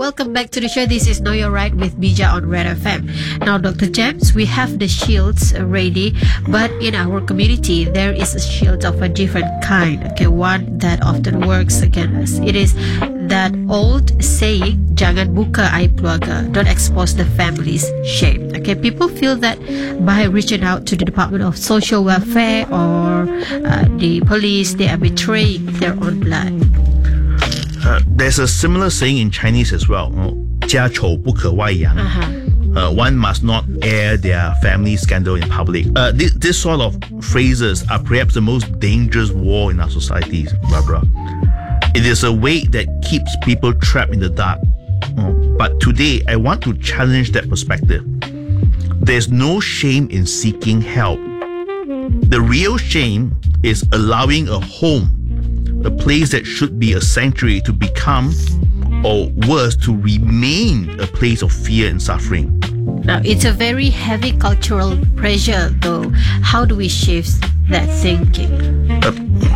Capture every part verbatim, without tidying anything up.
welcome back to the show. This is Know Your Right with Bija on Red F M. Now, Doctor James, we have the shields ready, but in our community, there is a shield of a different kind. Okay, one that often works against us. It is that old saying, "Jangan buka aib keluarga," don't expose the family's shame. Okay, people feel that by reaching out to the Department of Social Welfare or uh, the police, they are betraying their own blood. Uh, there's a similar saying in Chinese as well. 家丑不可外扬. Uh, one must not air their family scandal in public. Uh, this, this sort of phrases are perhaps the most dangerous war in our societies, Barbara. It is a way that keeps people trapped in the dark. Uh, but today, I want to challenge that perspective. There's no shame in seeking help. The real shame is allowing a home, a place that should be a sanctuary, to become, or worse, to remain a place of fear and suffering. Now, it's a very heavy cultural pressure, though. How do we shift that thinking? Uh,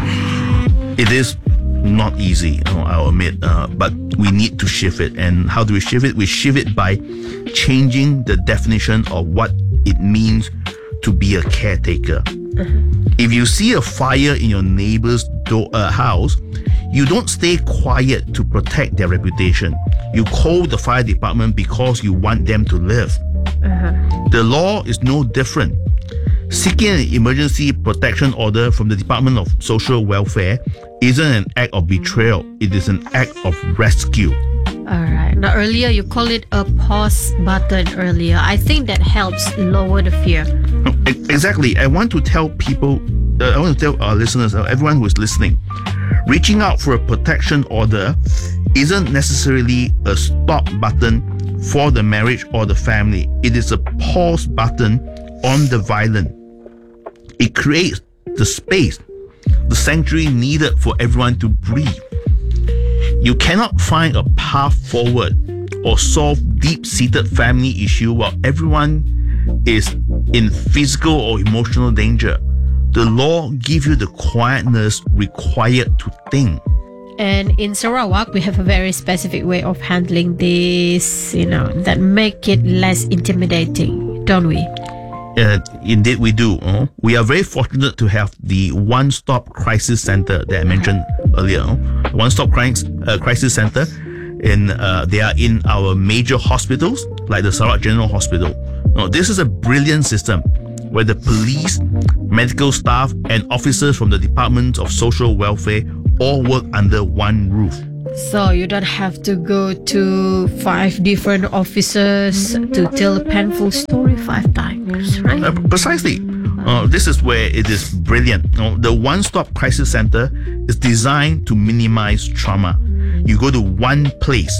it is not easy, I'll admit, uh, but we need to shift it. And how do we shift it? We shift it by changing the definition of what it means to be a caretaker. Uh-huh. If you see a fire in your neighbor's do- uh, house, you don't stay quiet to protect their reputation. You call the fire department because you want them to live. Uh-huh. The law is no different. Seeking an emergency protection order from the Department of Social Welfare isn't an act of betrayal. It is an act of rescue. All right. Now, earlier you called it a pause button earlier. I think that helps lower the fear. Exactly. I want to tell people, uh, I want to tell our listeners, uh, everyone who is listening, reaching out for a protection order isn't necessarily a stop button for the marriage or the family. It is a pause button on the violence. It creates the space, the sanctuary needed for everyone to breathe. You cannot find a path forward or solve deep-seated family issue while everyone is in physical or emotional danger. The law gives you the quietness required to think. And in Sarawak, we have a very specific way of handling this, you know, that make it less intimidating, don't we? Uh, indeed, we do. Uh, we are very fortunate to have the One-Stop Crisis Center that I mentioned earlier. Uh, One-Stop Crisis, uh, Crisis Center, in uh, they are in our major hospitals like the Sarawak General Hospital. Now, this is a brilliant system where the police, medical staff, and officers from the Department of Social Welfare all work under one roof. So you don't have to go to five different officers to tell a painful story five times, right? Uh, precisely. Uh, this is where it is brilliant. Uh, the One-Stop Crisis Center is designed to minimize trauma. You go to one place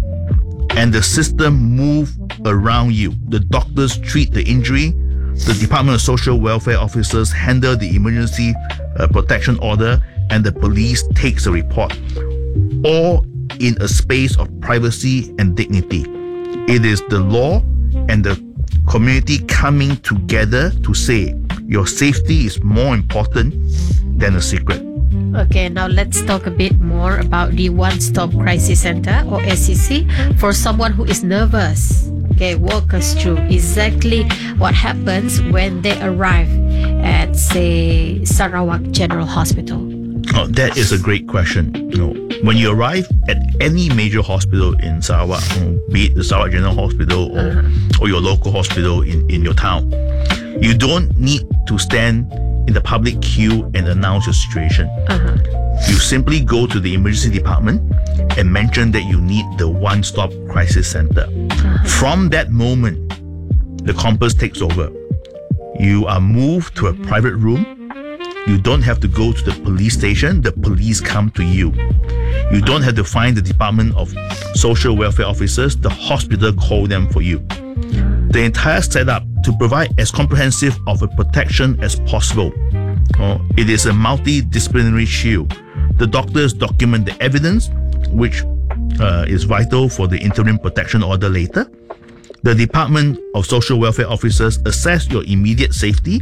and the system moves around you. The doctors treat the injury. The Department of Social Welfare officers handle the emergency uh, protection order, and the police takes the report, all in a space of privacy and dignity. It is the law and the community coming together to say your safety is more important than a secret. Okay, now let's talk a bit more about the One-Stop Crisis Center, or S C C, for someone who is nervous. Okay, walk us through exactly what happens when they arrive at, say, Sarawak General Hospital. Oh, that is a great question. You know, when you arrive at any major hospital in Sarawak, you know, be it the Sarawak General Hospital or, uh-huh. or your local hospital in, in your town, you don't need to stand in the public queue and announce your situation. Uh-huh. You simply go to the emergency department and mention that you need the One-Stop Crisis Center. Uh-huh. From that moment, the compass takes over. You are moved to a private room. You don't have to go to the police station. The police come to you. You don't have to find the Department of Social Welfare officers. The hospital call them for you. The entire setup to provide as comprehensive of a protection as possible. Uh, it is a multidisciplinary shield. The doctors document the evidence, which uh, is vital for the interim protection order later. The Department of Social Welfare officers assess your immediate safety,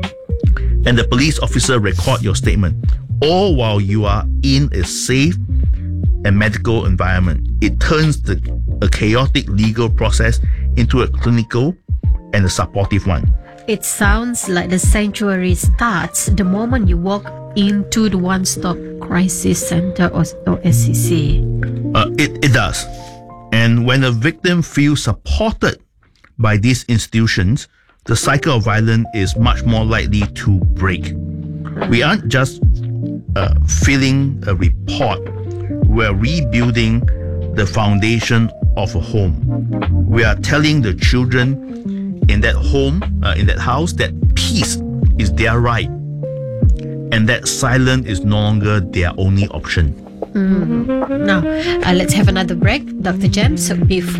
and the police officer record your statement, all while you are in a safe and medical environment. It turns the, a chaotic legal process into a clinical and a supportive one. It sounds like the sanctuary starts the moment you walk into the one-stop crisis center or, or S C C. Uh, it, it does. And when a victim feels supported by these institutions, the cycle of violence is much more likely to break. We aren't just uh, filling a report, we're rebuilding the foundation of a home. We are telling the children in that home, uh, in that house, that peace is their right and that silence is no longer their only option. Mm-hmm. Now, uh, let's have another break, Doctor James, before